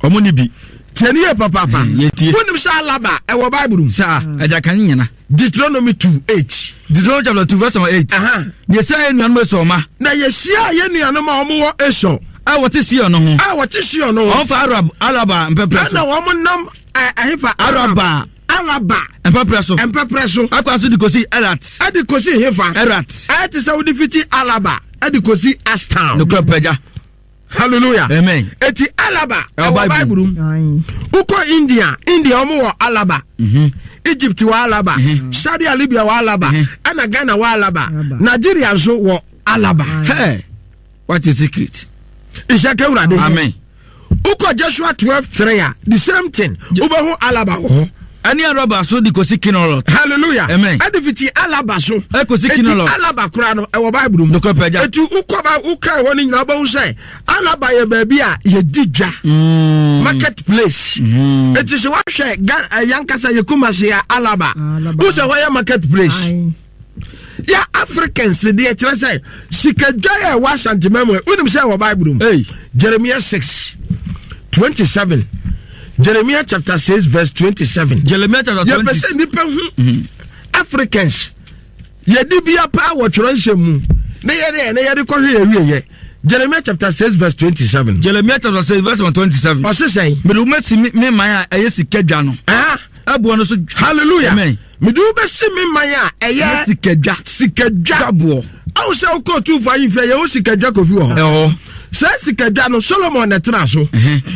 omo ni bi tieniye papa wonim sha alaba e wo Bible sa aja kan nyana Deuteronomy 2:8 Deuteronomy chapter 2 verse 8 ne sa enuan so ma na yesia ye nuanom a omo wo Esau a wote Sion no ho on fa alaba mpepre so na wo nam ahefa alaba mpepre so akwa so dikosi Erat adikosi hefa Erat ati sa udifiti alaba adikosi Astam no krapaja. Hallelujah. Amen. Eti alaba Bible uko India omo wo alaba Egypt wa alaba Saudi Arabia wa alaba ana Ghana wa alaba Nigeria so wo alaba. Hey, what is secret? Ishake urade. Amen. Uko Joshua 12:3 the same thing ubahu alaba wo ani araba so di kosi kinolot. Hallelujah. Amen. Adifiti alaba so kosi kinolot alaba kura no e wo Bible no krapaja. Eti ukoba ukai woni nyina ba say alaba ye baabi a ye dija marketplace. Eti so wa hwe yankasa ye kumase ya alaba who say why marketplace ya Africans dey try say sikadwa e wa santimemo unim say wo Bible Jeremiah 6:27 Jeremiah chapter 6 verse 27 Jeremiah chapter 20 Africans yedi bia pa wo tronhemu na yede ko hwe ewie Jeremiah chapter 6 verse 27 Jeremiah chapter 6 verse 27 o se say me do mesi me man a yesikadwa no abo no so. Hallelujah. Amen. Me do besi me man a sikadwa abo o se o ko tu fa yin fe ye o sikadwa kofi wo se sikadwa no Solomon na tra so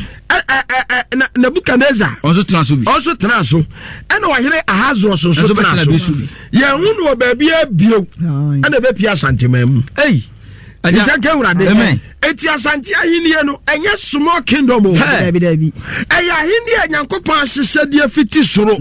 Nebuchadnezzar also tena so ena wahere Ahasuerus so tena so ye hunu o ba bia bio ena be pia santemam Ishake urade. Amen. Eti asante ahini no enye small kingdom o dabi eya ahini Nyankopon ahyehyede afiti soro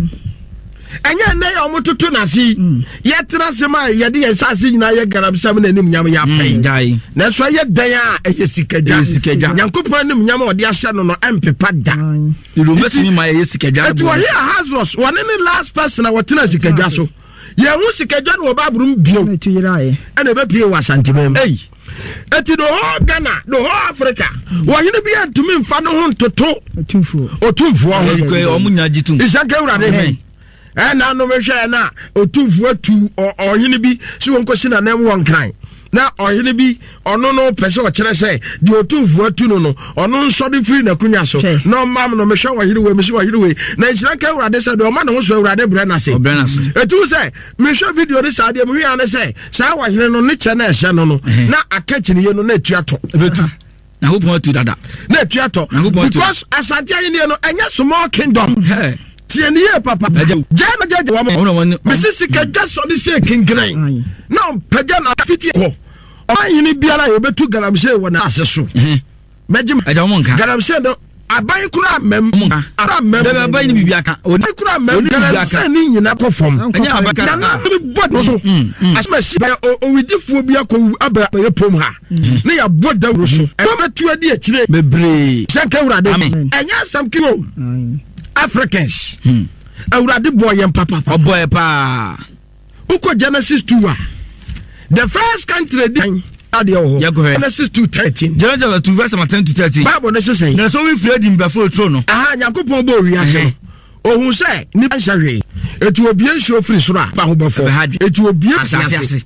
enye ne ya omototo nasi ye tra sema ye de ensase nyina ye garabsam na nim nyam ya pen na so ye dan a ye sikadwa Nyankopon nim nyam o de ahye no empepa da do mesi mi ma ye sikadwa eti wo here Ahasuerus one ne last person na wotena sikadwa so ye hu sikadwa no babrum bio ene be pie wa santimem eti do ho Ghana do ho Africa wo hene bia ntumi mfa no ho ntoto otumfo ho o munya jitum Ishake urade na no mehwe na otumfo atu ohene bi si won kosi na nam won kran na ohene bi ono no pese o kire se di otumfo atu no ono nso de free na kunya so no mam no mehwe wo hire we mesi wo hire we na Ishake urade se do ma no so urade bre na se etu se mehwe video de sa de mehwe an se sa wo hire no ne che na ehye no na akachini ye no na atu ato betu na hope atu dada na atu ato because asante ayi ne no enye small kingdom tieniye papa jana jaje wa mo Mrs. Kadja so de se kinkran na pagya na fiti ko ayini biara ye betu galamse wona aseso mejim aja mo nka galamse do aban kura mem de aban ni bibia ka oni kura mem galamse ni nyina ko fom anya abaka na bod so asma si o widifuo bia ko aba ye pom ha na ya boda so e metu adi akire bebre Ishake urade enya sam kiro Africans awurade boy papa boy pa uko Genesis 2 the first country din adio Genesis 2:13 Genesis 2 verse 10 to 13 Bible ne say na so we free di mbefo tro no Nyankopon bo wi ase ohun say ni anhwe etu obi enhwe free soro a ba ho befo etu obi asase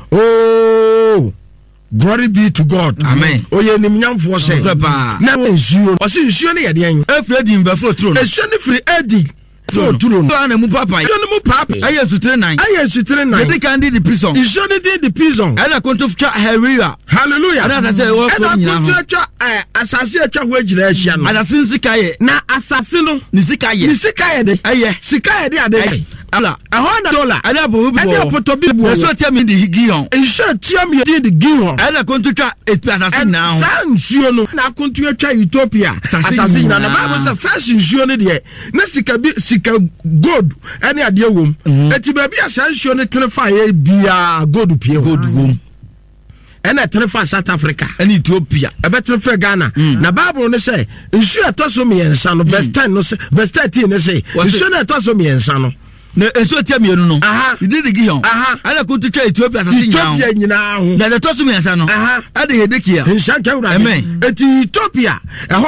oh glory be to God. Amen. Oye nim nyamfo se na nsuo o se nsuo ne yede en efredi mbefo tro no nsuo ne free edi so tro no na mu papa aye sutre 9 yede kan di the prison nsuo ne di the prison ana konto fcha heria hallelujah ana say wo fo nyina ho ana asase atwa ho agina ahia no ana sinsikaye na asase no ni sikaye de aye sikaye de ade ala $100 ana bo bi ana potobi bo so tia mi di gion nsuo tia mi di gion ana konto twa etu asase na ho san nsuo no na konto atwa Ethiopia asase na na Bible say first nsuo ne de na sika gold any ade wom eti ba bia san nsuo ne trefa ye bia gold wom ena trefa South Africa and Ethiopia ebe trefa Ghana na Bible ne say nsuo etoso me yensa no verse 10 no verse 13 ne say nsuo na etoso me yensa no na eso tia mienu no did the gion ana ko tu twa Ethiopia asase nyina ho na the toso me yensa no ade Hedekia Ishake urade amen eti Ethiopia